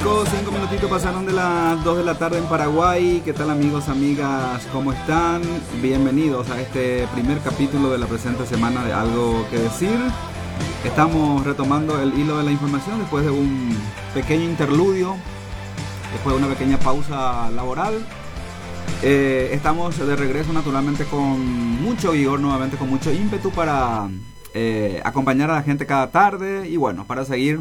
chicos, 5 minutitos pasaron de las 2 de la tarde en Paraguay. ¿Qué tal amigos, amigas? ¿Cómo están? Bienvenidos a este primer capítulo de la presente semana de Algo que Decir. Estamos retomando el hilo de la información después de un pequeño interludio, después de una pequeña pausa laboral. Estamos de regreso naturalmente con mucho vigor, nuevamente con mucho ímpetu para acompañar a la gente cada tarde y bueno, para seguir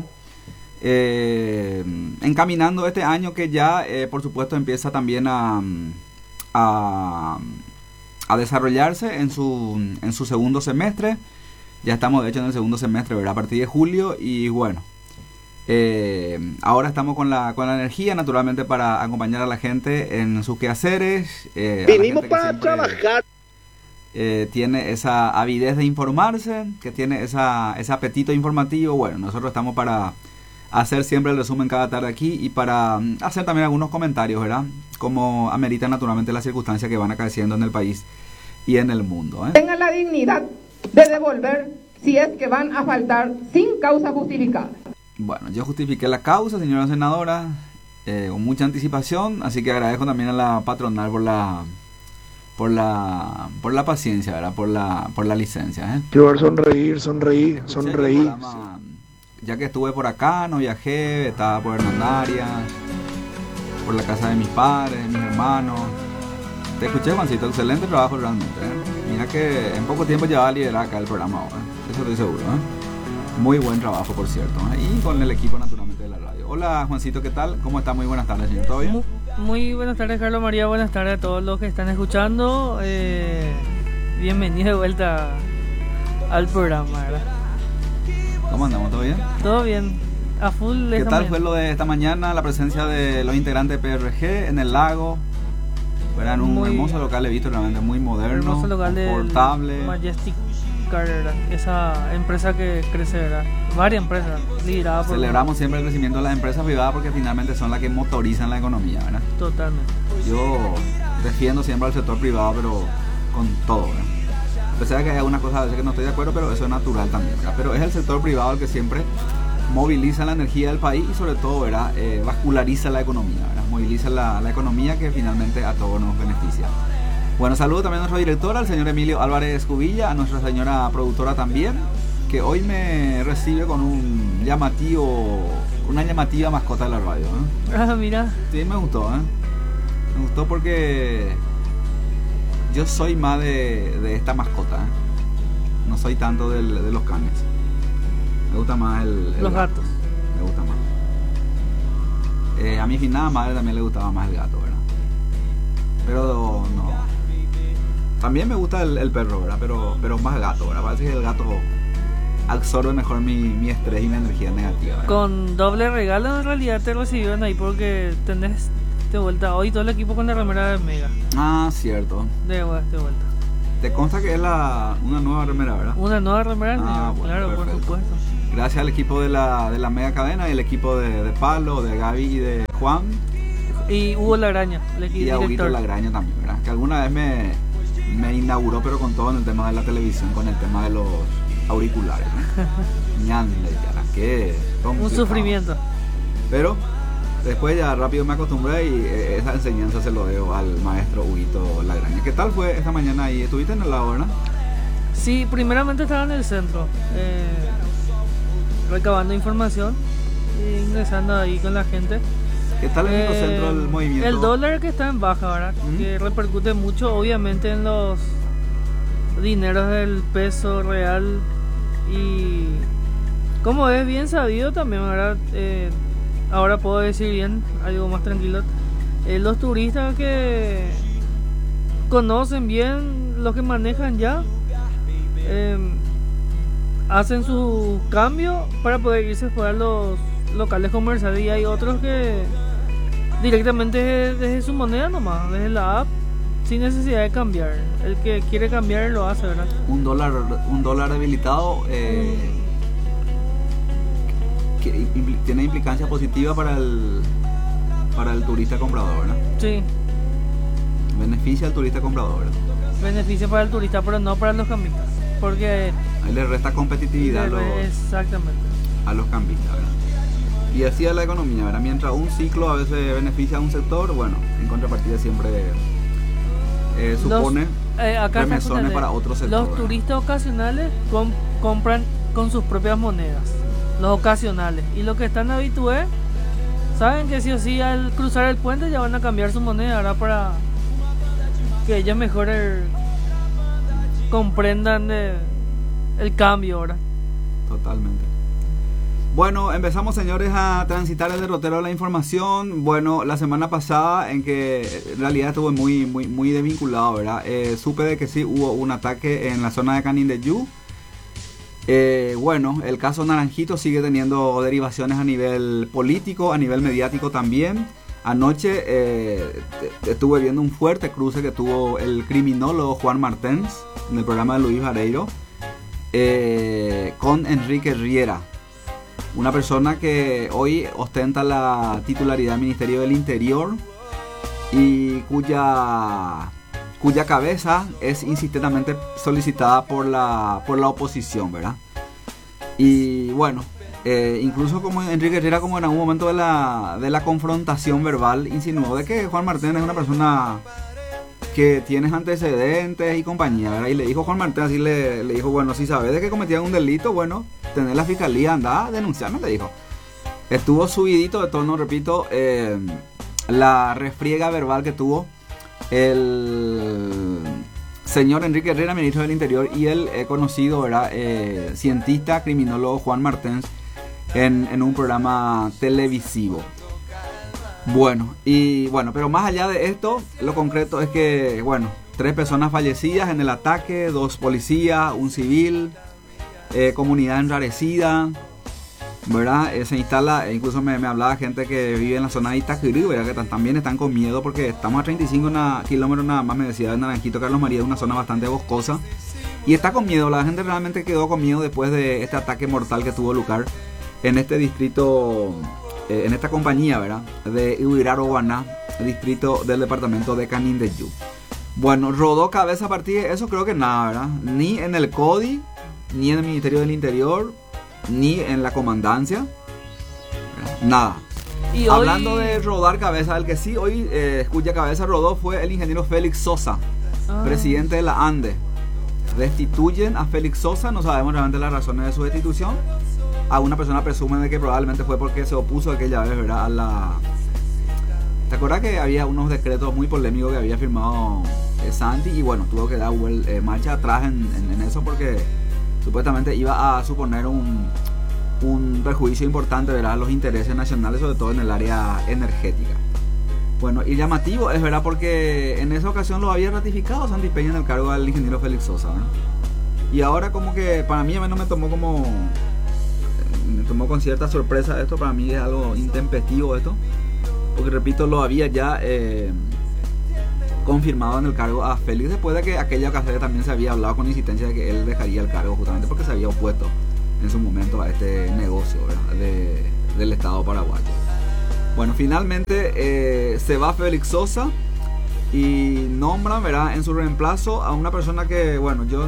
encaminando este año que ya por supuesto empieza también a desarrollarse en su segundo semestre. Ya estamos de hecho en el segundo semestre, ¿verdad? A partir de julio y bueno, ahora estamos con la energía naturalmente para acompañar a la gente en sus quehaceres. Vinimos para trabajar. Tiene esa avidez de informarse, que tiene ese apetito informativo. Bueno, nosotros estamos para hacer siempre el resumen cada tarde aquí y para hacer también algunos comentarios, ¿verdad? Como amerita naturalmente las circunstancias que van acaeciendo en el país y en el mundo, ¿eh? Tengan la dignidad de devolver si es que van a faltar sin causa justificada. Bueno, yo justifiqué la causa, señora senadora, con mucha anticipación, así que agradezco también a la patronal por la paciencia, ¿verdad? Por la licencia, ¿eh? Llevar sonreír. Ya que estuve por acá, no viajé, estaba por Hernandarias, por la casa de mis padres, de mis hermanos. Te escuché, Juancito, excelente trabajo realmente, ¿eh? Mira que en poco tiempo ya va a liderar acá el programa ahora, eso estoy seguro, ¿eh? Muy buen trabajo, por cierto, ¿eh? Y con el equipo naturalmente de la radio. Hola, Juancito, ¿qué tal? ¿Cómo está? Muy buenas tardes, señor. ¿Todo bien? Muy buenas tardes, Carlos María. Buenas tardes a todos los que están escuchando. Bienvenido de vuelta al programa, ¿verdad? ¿Cómo andamos? ¿Todo bien? Todo bien, a full. ¿Qué tal fue lo de esta mañana? La presencia de los integrantes de PRG en el lago. Era un hermoso local, he visto realmente muy moderno, hermoso local, confortable. Majestic Car, ¿verdad? Esa empresa que crece, ¿verdad? Varias empresas lideradas por... Celebramos siempre el crecimiento de las empresas privadas porque finalmente son las que motorizan la economía, ¿verdad? Totalmente. Yo defiendo siempre al sector privado, pero con todo, ¿verdad? A pesar de que hay algunas cosas a veces que no estoy de acuerdo, pero eso es natural también, ¿verdad? Pero es el sector privado el que siempre moviliza la energía del país y sobre todo, ¿verdad? Vasculariza la economía, ¿verdad? Moviliza la economía que finalmente a todos nos beneficia. Bueno, saludo también a nuestro director, al señor Emilio Álvarez Cubilla, a nuestra señora productora también, que hoy me recibe con una llamativa mascota de la radio, ¿eh? Ah, mira. Sí, me gustó, ¿eh? Me gustó porque yo soy más de esta mascota, ¿eh? No soy tanto de los canes. Me gusta más los gatos. Me gusta más. A mi finada madre también le gustaba más el gato, ¿verdad? Pero no. También me gusta el perro, ¿verdad? Pero más gato, ¿verdad? Parece que el gato absorbe mejor mi estrés y mi energía negativa, ¿verdad? Con doble regalo en realidad te recibieron ahí porque tenés de vuelta hoy todo el equipo con la remera de Mega. Ah, cierto. De vuelta. Te consta que es una nueva remera, ¿verdad? Una nueva remera de Mega, bueno, claro, perfecto. por supuesto. Gracias al equipo de la Mega Cadena y el equipo de Pablo, de Gaby y de Juan. Y Hugo Lagraña, y a Huguito Lagraña también, ¿verdad? Que alguna vez me inauguró, pero con todo en el tema de la televisión, con el tema de los auriculares, ¿no? Ñande, ya, que un sufrimiento. Pero después ya rápido me acostumbré y esa enseñanza se lo debo al maestro Huguito Lagraña. ¿Qué tal fue esta mañana ahí? ¿Estuviste en el lago, verdad? Sí, primeramente estaba en el centro, recabando información e ingresando ahí con la gente. ¿Qué tal el microcentro del movimiento? El dólar que está en baja, ¿verdad? Que repercute mucho obviamente en los dineros del peso real y como es bien sabido también, ¿verdad? Ahora puedo decir bien, algo más tranquilo, los turistas que conocen bien lo que manejan ya, hacen su cambio para poder irse fuera a los locales comerciales y hay otros que directamente desde su moneda nomás, desde la app, sin necesidad de cambiar. El que quiere cambiar lo hace, ¿verdad? Un dólar debilitado que tiene implicancia positiva para el turista comprador, ¿verdad? Sí. Beneficia al turista comprador, ¿verdad? Beneficia para el turista, pero no para los cambistas, porque ahí le resta competitividad exactamente a los cambistas, ¿verdad? Y así es la economía, ¿verdad? Mientras un ciclo a veces beneficia a un sector, bueno, en contrapartida siempre supone remesones para otro sector. Los turistas ocasionales compran con sus propias monedas, los ocasionales. Y los que están habitués saben que sí o sí al cruzar el puente ya van a cambiar su moneda, ¿verdad? Para que ellos mejor comprendan el cambio, ¿verdad? Totalmente. Bueno, empezamos, señores, a transitar el derrotero de la información. Bueno, la semana pasada, en que en realidad estuve muy desvinculado, ¿verdad? Supe de que sí hubo un ataque en la zona de Canindeyú. Bueno, el caso Naranjito sigue teniendo derivaciones a nivel político, a nivel mediático también. Anoche estuve viendo un fuerte cruce que tuvo el criminólogo Juan Martens en el programa de Luis Vareiro con Enrique Riera, una persona que hoy ostenta la titularidad del Ministerio del Interior y cuya cabeza es insistentemente solicitada por la oposición, ¿verdad? Y bueno, incluso como Enrique Riera, como en algún momento de la confrontación verbal, insinuó de que Juan Martens es una persona que tiene antecedentes y compañía, ¿verdad? Y le dijo Juan Martens, así le dijo, bueno, si sabes de que cometían un delito, bueno, tener la fiscalía, anda a denunciarme, le dijo. Estuvo subidito de tono, repito, la refriega verbal que tuvo el señor Enrique Herrera, ministro del Interior, y el conocido, ¿verdad? Cientista, criminólogo Juan Martens en un programa televisivo. Bueno, pero más allá de esto, lo concreto es que, bueno, 3 personas fallecidas en el ataque, 2 policías, un civil, comunidad enrarecida, ¿verdad? Se instala, incluso me hablaba gente que vive en la zona de Itaquirí, ¿verdad? Que también están con miedo porque estamos a 35 kilómetros nada más, me decía, de Naranjito, Carlos María, una zona bastante boscosa. Y está con miedo, la gente realmente quedó con miedo después de este ataque mortal que tuvo lugar en este distrito, en esta compañía, ¿verdad? De Uiraro-Guaná, distrito del departamento de Canindeyú. Bueno, rodó cabeza a partir de eso, creo que nada, ¿verdad? Ni en el CODI, ni en el Ministerio del Interior, ni en la comandancia, nada. Y hablando de rodar cabeza, el que sí hoy cuya cabeza rodó fue el ingeniero Félix Sosa, presidente de la ANDE. Destituyen a Félix Sosa, no sabemos realmente las razones de su destitución. Alguna persona presume de que probablemente fue porque se opuso aquella vez, ¿verdad? ¿Te acuerdas que había unos decretos muy polémicos que había firmado Santi? Y bueno, tuvo que dar marcha atrás en eso porque supuestamente iba a suponer un perjuicio importante, ¿verdad?, a los intereses nacionales, sobre todo en el área energética. Bueno, y llamativo es, ¿verdad?, porque en esa ocasión lo había ratificado Santi Peña en el cargo del ingeniero Félix Sosa, ¿verdad? Y ahora como que para mí me tomó con cierta sorpresa esto. Para mí es algo intempestivo esto, porque repito, lo había ya confirmado en el cargo a Félix después de que aquella ocasión también se había hablado con insistencia de que él dejaría el cargo, justamente porque se había opuesto en su momento a este negocio, ¿verdad?, del Estado paraguayo. Bueno, finalmente se va Félix Sosa y nombran, ¿verdad?, en su reemplazo a una persona que, bueno, yo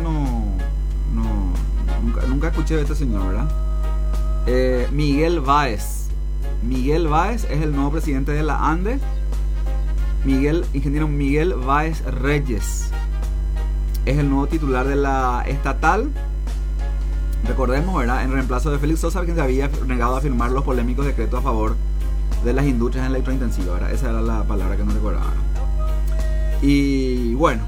nunca escuché de este señor, ¿verdad? Miguel Báez. Miguel Báez es el nuevo presidente de la ANDE. Ingeniero Miguel Báez Reyes es el nuevo titular de la estatal. Recordemos, ¿verdad?, en reemplazo de Félix Sosa, quien se había negado a firmar los polémicos decretos a favor de las industrias electrointensivas, ¿verdad? Esa era la palabra que no recordaba. Y bueno,